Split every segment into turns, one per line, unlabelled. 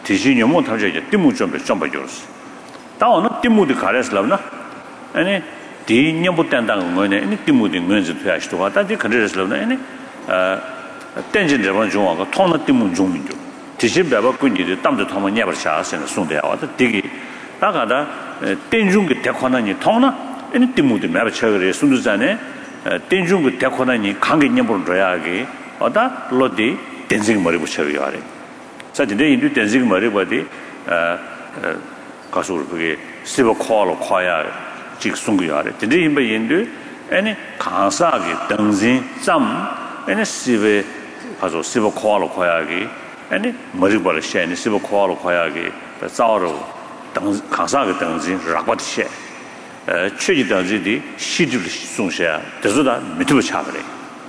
대신에 못 하죠. 이제 띠무 좀 줘서. 다오는 띠무도 가려서라나. 아니 뒤년부 된다는 거네. 아니 띠무도 뭔지 돼야지도 왔다지 그래서라나. 아니 땡진저번 중앙가 통나 띠무 중민죠. 대신 배바 군이들 담도 타면 냐버 샤서는 송대야 왔다. 되게 나가다 땡중게 대권하니 통나 아니 띠무도 매버 쳐그래 순두자네 땡중게 대권하니 관계 녀보를 줘야게 어다 로디 땡징 머리 붙여요 아래. 사진데 인도 땡징 머리 버디 가서 그게 시버 콜로 kho야 직 송구요 아래. 근데 인바 인도 아니 강사게 땡징 점 아니 시베 가서 시버 콜로 kho야게 아니 머리 버를 셔니 시버 콜로 kho야게 자로 등 강사게 땡징 라바트 최지 당지디 시주를 송셔야 되서다 밑으로 차버려.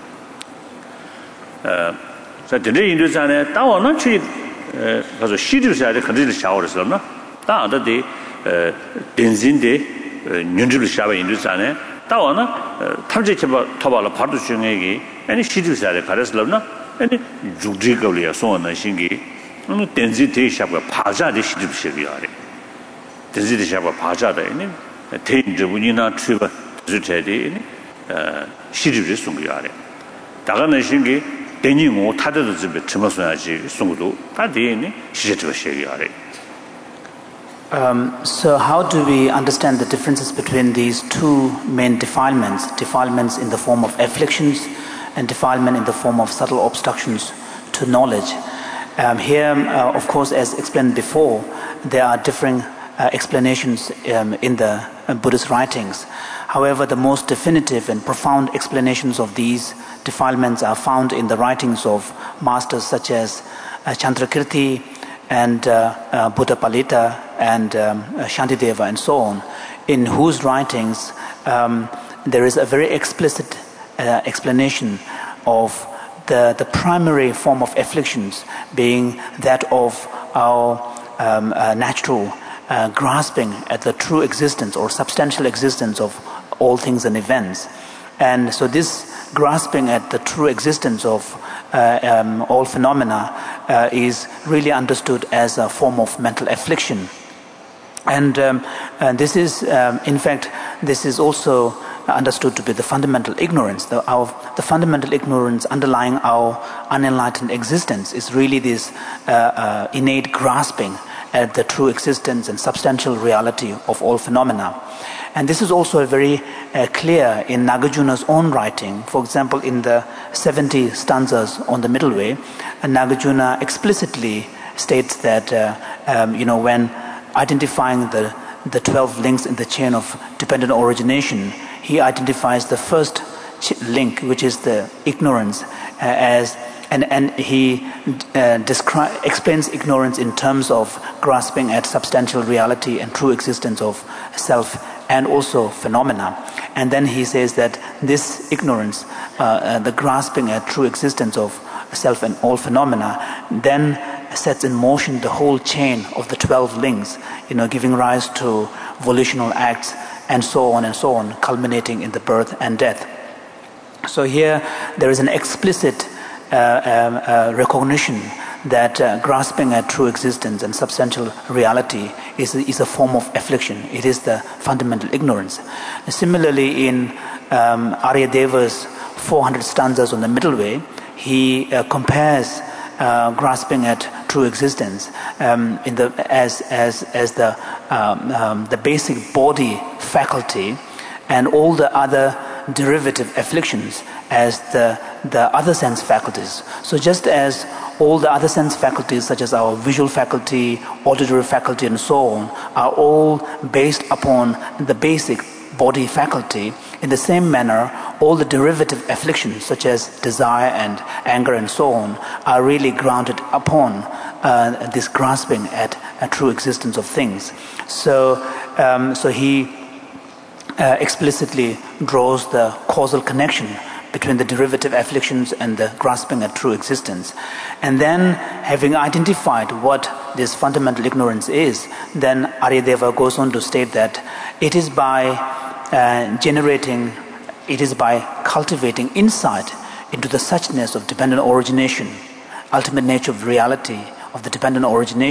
자, 근데 인도산에 따오는 최 가서 시주를 해야 돼. 근데 샤워를 따다디 덴진데 년주를 샤워 인도산에 따오는 탐지 터발로 바로 중에기 아니 시주를 해야 돼. 가르슬럽나 아니 죽지거리야 소원은 신기 어느 덴지 대샤가 파자데 시주를 해야 돼. 덴지 대샤가 파자다 아니 대인저분이나 트바 주체디 시주를 송겨야 돼. 다가는 신기 대니고 타데도 집에 처먹어야지 송도 다디니 시제도 시해야 돼.
So how do we understand the differences between these two main defilements in the form of afflictions and defilement in the form of subtle obstructions to knowledge? Here, of course, as explained before, there are differing explanations in the Buddhist writings. However, the most definitive and profound explanations of these defilements are found in the writings of masters such as Chandrakirti and Buddha Palita and Shantideva and so on, in whose writings there is a very explicit explanation of the primary form of afflictions being that of our natural grasping at the true existence or substantial existence of all things and events. And so this grasping at the true existence of all phenomena is really understood as a form of mental affliction. And this is, in fact, this is also understood to be the fundamental ignorance. The fundamental ignorance underlying our unenlightened existence is really this innate grasping at the true existence and substantial reality of all phenomena. And this is also very clear in Nagarjuna's own writing. For example, in the 70 stanzas on the middle way, Nagarjuna explicitly states that when identifying the 12 links in the chain of dependent origination, he identifies the first link, which is the ignorance, and he explains ignorance in terms of grasping at substantial reality and true existence of self and also phenomena. And then he says that this ignorance, the grasping at true existence of self and all phenomena, then sets in motion the whole chain of the 12 links, giving rise to volitional acts and so on, culminating in the birth and death. So here there is an explicit recognition that grasping at true existence and substantial reality is a form of affliction. It is the fundamental ignorance. Similarly, in Aryadeva's 400 stanzas on the middle way, he compares grasping at true existence as the basic body faculty and all the other derivative afflictions as the other sense faculties. So just as all the other sense faculties such as our visual faculty, auditory faculty and so on are all based upon the basic body faculty, in the same manner all the derivative afflictions such as desire and anger and so on are really grounded upon this grasping at a true existence of things. So he explicitly draws the causal connection between the derivative afflictions and the grasping at true existence. And then, having identified what this fundamental ignorance is, then Aryadeva goes on to state that it is by cultivating insight into the suchness of dependent origination, ultimate nature of reality of the dependent origination,